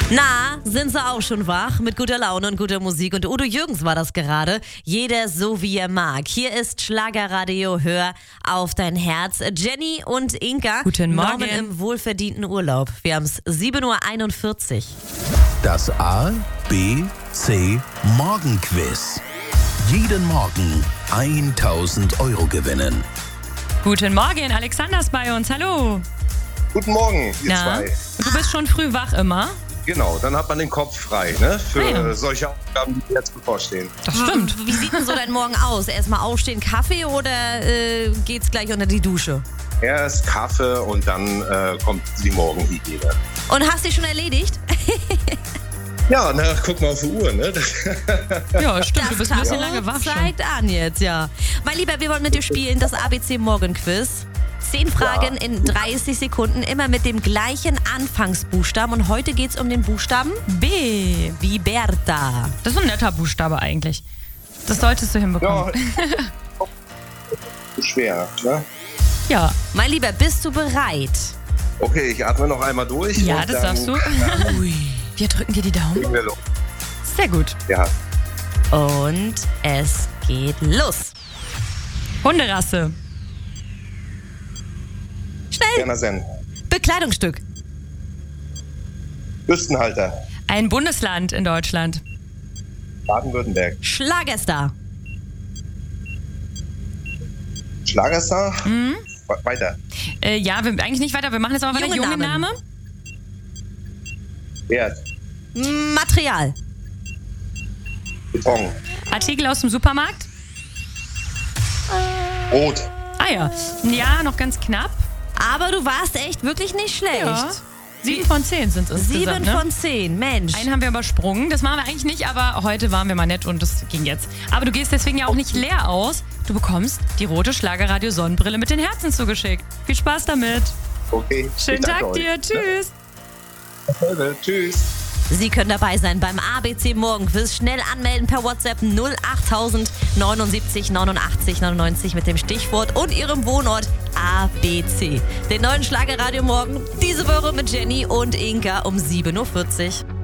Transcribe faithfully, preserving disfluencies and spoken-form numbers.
Na, sind sie auch schon wach? Mit guter Laune und guter Musik. Und Udo Jürgens war das gerade. Jeder so, wie er mag. Hier ist Schlagerradio, hör auf dein Herz. Jenny und Inka. Guten Morgen. Norman im wohlverdienten Urlaub. Wir haben es sieben Uhr einundvierzig. Das A, B, C Morgenquiz. Jeden Morgen tausend Euro gewinnen. Guten Morgen, Alexander ist bei uns. Hallo. Guten Morgen, ihr Na? zwei. Du bist schon früh wach immer? Genau, dann hat man den Kopf frei, ne? Für Ah, ja. solche Aufgaben, die jetzt bevorstehen. Das stimmt. Wie sieht denn so dein Morgen aus? Erstmal aufstehen, Kaffee oder äh, geht's gleich unter die Dusche? Erst Kaffee und dann äh, kommt die Morgenhygiene. Und hast dich schon erledigt? Ja, na, guck mal auf die Uhr, ne? Ja, stimmt. Du bist ein bisschen Tacho lange wach schon. zeigt an jetzt, ja. Mein Lieber, wir wollen mit dir spielen, das A B C Morgenquiz. Zehn Fragen Ja. in dreißig Sekunden, immer mit dem gleichen Anfangsbuchstaben. Und heute geht's um den Buchstaben B. wie Bertha. Das ist ein netter Buchstabe eigentlich. Das solltest du hinbekommen. Ja, schwer, ne? Ja, Mein Lieber, bist du bereit? Okay, ich atme noch einmal durch. ja, und das dann darfst du. Ui. Wir drücken dir die Daumen. legen wir los. Sehr gut. Ja, Und es geht los. Hunderasse. Schnell. Berner Senn. Bekleidungsstück. Büstenhalter. Ein Bundesland in Deutschland. Baden-Württemberg. Schlagerstar. Schlagerstar. Mhm. We- Weiter. Äh, ja, wir, eigentlich nicht weiter. Wir machen jetzt aber weiter. Junge Junge Namen. Name. Wert. Material. Beton. Artikel aus dem Supermarkt. Rot. Ah ja. Ja, noch ganz knapp. Aber du warst echt wirklich nicht schlecht. Ja. Sieben von zehn sind es Sieben insgesamt, ne? von zehn, Mensch. Einen haben wir übersprungen. Das machen wir eigentlich nicht, aber heute waren wir mal nett und das ging jetzt. Aber du gehst deswegen ja auch nicht leer aus. Du bekommst die rote Schlagerradio-Sonnenbrille mit den Herzen zugeschickt. Viel Spaß damit. Okay. Schönen ich danke Tag euch. dir. Tschüss. Ja. Tschüss. Sie können dabei sein beim A B C Morgenquiz. Schnell anmelden per WhatsApp null achttausend neunundsiebzig neunundachtzig neunundneunzig mit dem Stichwort und Ihrem Wohnort A B C. Den neuen Schlagerradio morgen diese Woche mit Jenny und Inka um sieben Uhr vierzig.